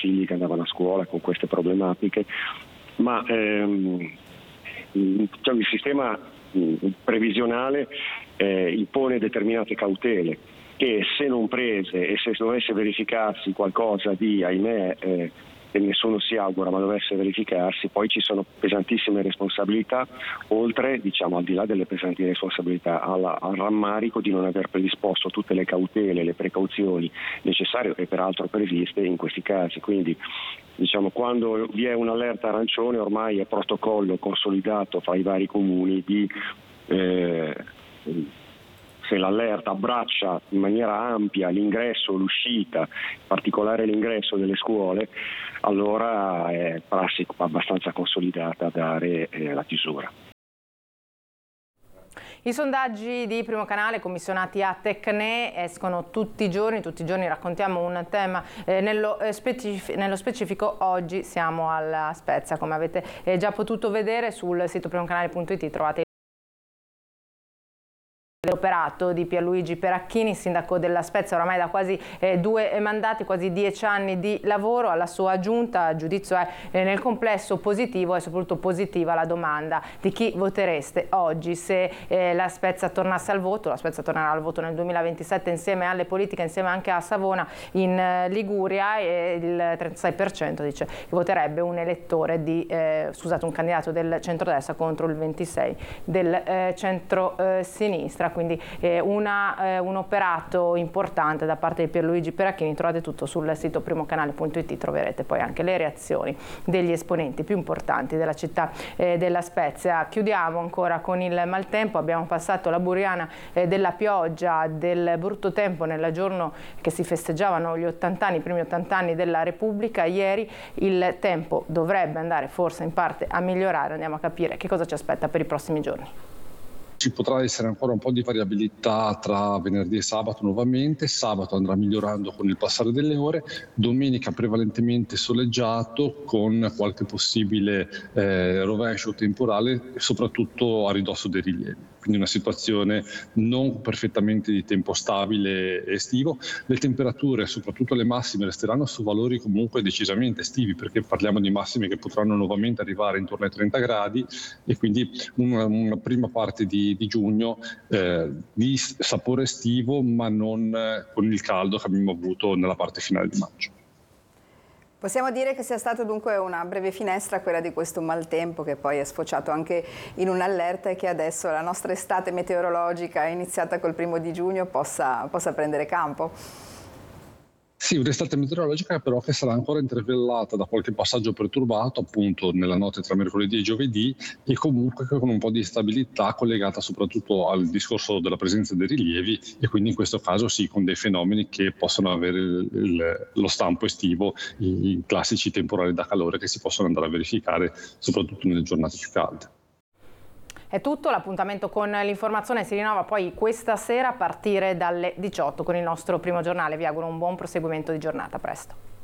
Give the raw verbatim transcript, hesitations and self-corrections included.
figli che andavano a scuola con queste problematiche, ma ehm, cioè il sistema previsionale eh, impone determinate cautele che, se non prese e se dovesse verificarsi qualcosa di, ahimè, eh, e nessuno si augura, ma dovesse verificarsi, poi ci sono pesantissime responsabilità, oltre, diciamo, al di là delle pesanti responsabilità, alla, al rammarico di non aver predisposto tutte le cautele, le precauzioni necessarie e peraltro previste in questi casi. Quindi, diciamo, quando vi è un'allerta arancione, ormai è protocollo consolidato fra i vari comuni di eh, se l'allerta abbraccia in maniera ampia l'ingresso o l'uscita, in particolare l'ingresso delle scuole, allora è prassi abbastanza consolidata dare eh, la chiusura. I sondaggi di Primo Canale commissionati a Tecne escono tutti i giorni, tutti i giorni raccontiamo un tema, eh, nello, eh, specific nello specifico oggi siamo alla Spezia, come avete eh, già potuto vedere sul sito primocanale punto it trovate l'operato di Pierluigi Peracchini, sindaco della Spezia oramai da quasi eh, due mandati, quasi dieci anni di lavoro. Alla sua giunta il giudizio è eh, nel complesso positivo e soprattutto positiva la domanda di chi votereste oggi se eh, la Spezia tornasse al voto. La Spezia tornerà al voto nel duemilaventisette insieme alle politiche, insieme anche a Savona in eh, Liguria, e il trentasei per cento dice che voterebbe un elettore di, eh, scusate, un candidato del centrodestra contro il ventisei per cento del eh, centro-sinistra. Quindi eh, una, eh, un operato importante da parte di Pierluigi Peracchini. Trovate tutto sul sito primocanale punto it, troverete poi anche le reazioni degli esponenti più importanti della città eh, della Spezia. Chiudiamo ancora con il maltempo. Abbiamo passato la buriana eh, della pioggia, del brutto tempo nel giorno che si festeggiavano gli ottanta anni, i primi ottanta anni della Repubblica. Ieri il tempo dovrebbe andare forse in parte a migliorare. Andiamo a capire che cosa ci aspetta per i prossimi giorni. Ci potrà essere ancora un po' di variabilità tra venerdì e sabato nuovamente. Sabato andrà migliorando con il passare delle ore, domenica prevalentemente soleggiato con qualche possibile eh, rovescio temporale, soprattutto a ridosso dei rilievi. Quindi una situazione non perfettamente di tempo stabile estivo. Le temperature, soprattutto le massime, resteranno su valori comunque decisamente estivi, perché parliamo di massime che potranno nuovamente arrivare intorno ai trenta gradi, e quindi una, una prima parte di, di giugno eh, di sapore estivo, ma non eh, con il caldo che abbiamo avuto nella parte finale di maggio. Possiamo dire che sia stata dunque una breve finestra quella di questo maltempo, che poi è sfociato anche in un'allerta, e che adesso la nostra estate meteorologica iniziata col primo di giugno possa, possa prendere campo. Sì, un'estate meteorologica però che sarà ancora intervellata da qualche passaggio perturbato appunto nella notte tra mercoledì e giovedì, e comunque con un po' di stabilità collegata soprattutto al discorso della presenza dei rilievi, e quindi in questo caso sì, con dei fenomeni che possono avere il, il, lo stampo estivo, i, i classici temporali da calore che si possono andare a verificare soprattutto nelle giornate più calde. È tutto, l'appuntamento con l'informazione si rinnova poi questa sera a partire dalle diciotto con il nostro primo giornale. Vi auguro un buon proseguimento di giornata, a presto.